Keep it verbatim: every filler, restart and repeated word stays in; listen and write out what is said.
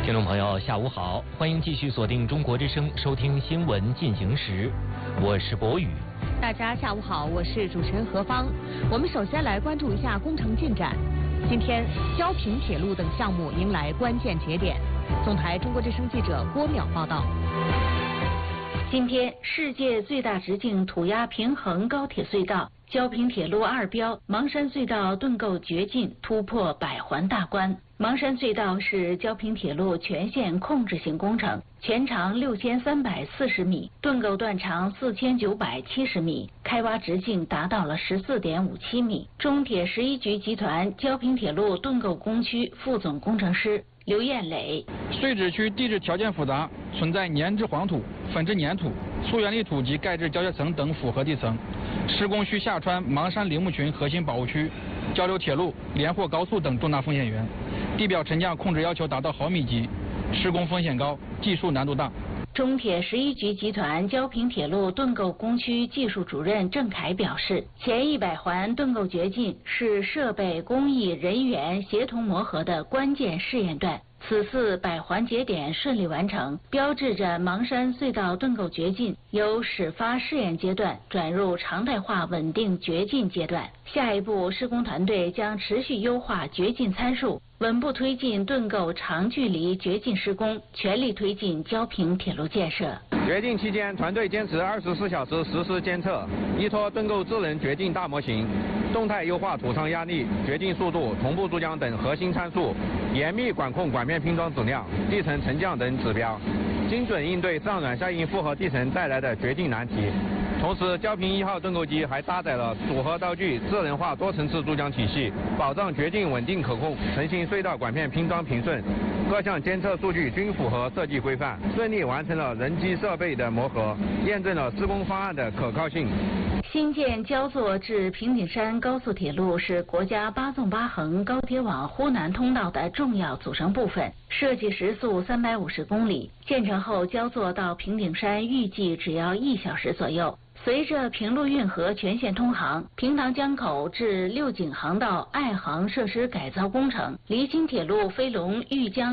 听众朋友，下午好，欢迎继续锁定中国之声，收听新闻进行时，我是博宇。 大家下午好，我是主持人何芳。我们首先来关注一下工程进展。今天，焦平铁路等项目迎来关键节点。总台中国之声记者郭淼报道。 今天，世界最大直径土压平衡高铁隧道焦平铁路二标芒山隧道盾构掘进突破百环大关。芒山隧道是焦平铁路全线控制型工程，全长六千三百四十米，盾构段长四千九百七十米，开挖直径达到了十四点五七米。中铁十一局集团焦平铁路盾构工区副总工程师刘艳磊： 碎址区地质条件复杂，存在粘质黄土、粉质粘土、粗圆砾土及钙质胶结层等复合地层。施工需下穿芒山林木群核心保护区、交流铁路、连霍高速等重大风险源。地表沉降控制要求达到毫米级，施工风险高，技术难度大。 中铁十一局集团焦平铁路盾构工区技术主任郑凯表示，前一百环盾构掘进是设备、工艺、人员协同磨合的关键试验段。此次百环节点顺利完成，标志着芒山隧道盾构掘进由始发试验阶段转入常态化稳定掘进阶段。下一步，施工团队将持续优化掘进参数，稳步推进盾构长距离掘进施工，全力推进焦平铁路建设。 掘进期间，团队坚持二十四小时实时监测，依托盾构智能掘进大模型，动态优化土上压力、掘进速度、同步注浆等核心参数，严密管控管面拼装质量、地层沉降等指标，精准应对上软下硬复合地层带来的掘进难题。同时，焦平一号盾构机还搭载了组合刀具智能化多层次注浆体系，保障掘进稳定可控，成型隧道管片拼装平顺，各项监测数据均符合设计规范，顺利完成了人机设备的磨合，验证了施工方案的可靠性。 新建焦作至平顶山高速铁路是国家八纵八横高铁网呼南通道的重要组成部分，设计时速三百五十公里，建成后焦作到平顶山预计只要一小时左右。随着平陆运河全线通航，平塘江口至六井航道爱航设施改造工程，离京铁路飞龙豫江